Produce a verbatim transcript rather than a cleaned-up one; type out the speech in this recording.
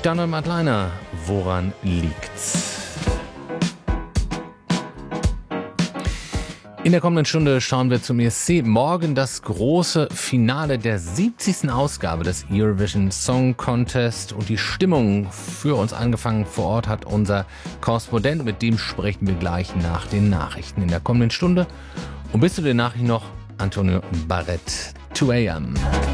Sterne und Madleiner, woran liegt's? In der kommenden Stunde schauen wir zum E S C. Morgen das große Finale der siebzigsten Ausgabe des Eurovision Song Contest. Und die Stimmung für uns angefangen vor Ort hat unser Korrespondent. Mit dem sprechen wir gleich nach den Nachrichten in der kommenden Stunde. Und bis zu den Nachrichten noch Antonio Barrett, zwei a m